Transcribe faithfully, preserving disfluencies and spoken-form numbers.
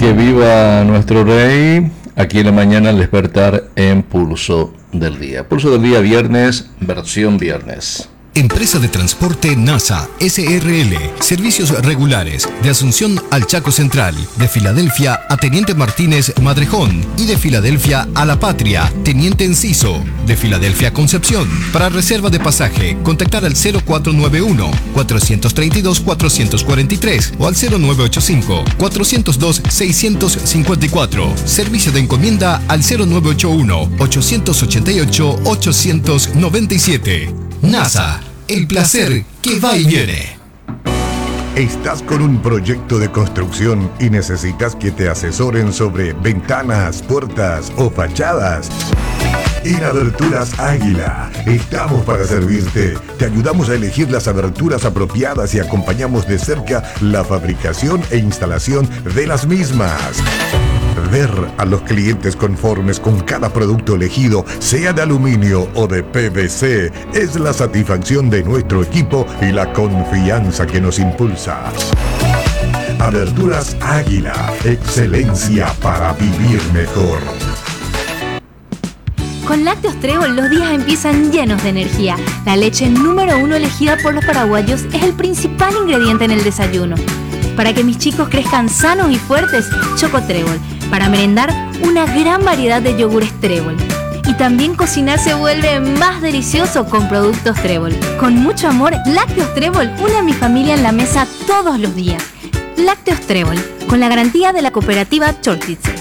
que viva nuestro rey. Aquí en la mañana al despertar en Pulso del Día. Pulso del Día viernes, versión viernes. Empresa de Transporte NASA S R L. Servicios regulares de Asunción al Chaco Central, de Filadelfia a Teniente Martínez Madrejón y de Filadelfia a La Patria, Teniente Enciso, de Filadelfia a Concepción. Para reserva de pasaje, contactar al cero cuatro nueve uno, cuatro tres dos, cuatro cuatro tres o al cero nueve ocho cinco, cuatro cero dos, seis cinco cuatro. Servicio de encomienda al cero nueve ocho uno, ocho ocho ocho, ocho nueve siete. NASA, el placer que va y viene. ¿Estás con un proyecto de construcción y necesitas que te asesoren sobre ventanas, puertas o fachadas? En Aberturas Águila estamos para servirte. Te ayudamos a elegir las aberturas apropiadas y acompañamos de cerca la fabricación e instalación de las mismas. Ver a los clientes conformes con cada producto elegido, sea de aluminio o de P V C, es la satisfacción de nuestro equipo y la confianza que nos impulsa. Aberturas Águila, excelencia para vivir mejor. Con Lácteos Trébol los días empiezan llenos de energía. La leche número uno elegida por los paraguayos es el principal ingrediente en el desayuno. Para que mis chicos crezcan sanos y fuertes, Choco Trébol. Para merendar, una gran variedad de yogures Trébol. Y también cocinar se vuelve más delicioso con productos Trébol. Con mucho amor, Lácteos Trébol une a mi familia en la mesa todos los días. Lácteos Trébol, con la garantía de la cooperativa Chortitz.